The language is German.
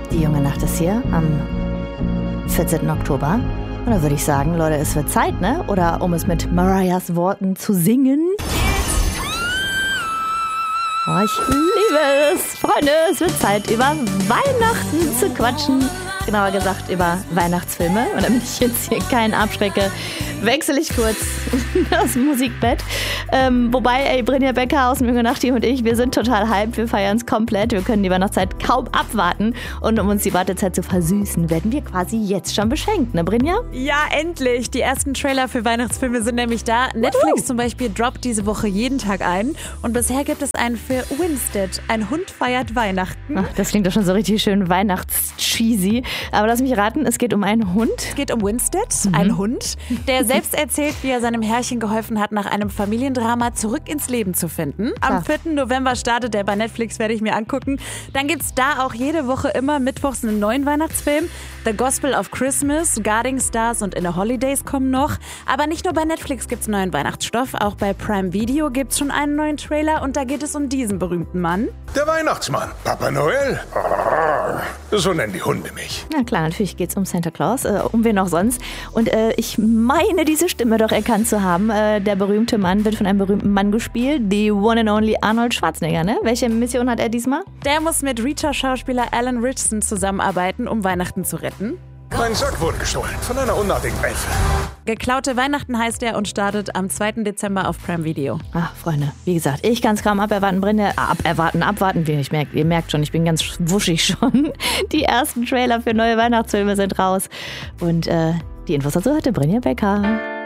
Die junge Nacht ist hier am 14. Oktober. Und da würde ich sagen, Leute, es wird Zeit, ne? Oder um es mit Mariahs Worten zu singen. Oh, ich liebe es. Freunde, es wird Zeit, über Weihnachten zu quatschen. Genauer gesagt über Weihnachtsfilme. Und damit ich jetzt hier keinen abschrecke, wechsle ich kurz das Musikbett. Wobei, Brynja Becker aus dem Junge Nacht-Team und ich, wir sind total hyped. Wir feiern es komplett. Wir können die Weihnachtszeit kaum abwarten. Und um uns die Wartezeit zu versüßen, werden wir quasi jetzt schon beschenkt, ne Brynja? Ja, endlich. Die ersten Trailer für Weihnachtsfilme sind nämlich da. Netflix zum Beispiel droppt diese Woche jeden Tag einen. Und bisher gibt es einen für Winstead. Ein Hund feiert Weihnachten. Ach, das klingt doch schon so richtig schön weihnachts-cheesy. Aber lass mich raten, es geht um einen Hund. Es geht um Winstead, ein Hund, der selbst erzählt, wie er seinem Herrchen geholfen hat, nach einem Familiendrama zurück ins Leben zu finden. Am 4. November startet er bei Netflix, werde ich mir angucken. Dann gibt es da auch jede Woche immer mittwochs einen neuen Weihnachtsfilm. The Gospel of Christmas, Guarding Stars und In the Holidays kommen noch. Aber nicht nur bei Netflix gibt es neuen Weihnachtsstoff, auch bei Prime Video gibt es schon einen neuen Trailer und da geht es um diesen berühmten Mann. Der Weihnachtsmann, Papa Noel. So nennen die Hunde mich. Na klar, natürlich geht es um Santa Claus, um wen auch sonst. Und ich meine, diese Stimme doch erkannt zu haben. Der berühmte Mann wird von einem berühmten Mann gespielt, the one and only Arnold Schwarzenegger, ne? Welche Mission hat er diesmal? Der muss mit Reacher-Schauspieler Alan Ritchson zusammenarbeiten, um Weihnachten zu retten. Mein Sack wurde gestohlen von einer unartigen Elfe. Geklaute Weihnachten heißt er und startet am 2. Dezember auf Prime Video. Ach, Freunde, wie gesagt, ich kann es kaum abwarten, abwarten. Ihr merkt schon, ich bin ganz wuschig schon. Die ersten Trailer für neue Weihnachtsfilme sind raus. Und die Infos dazu hatte Brynja Becker.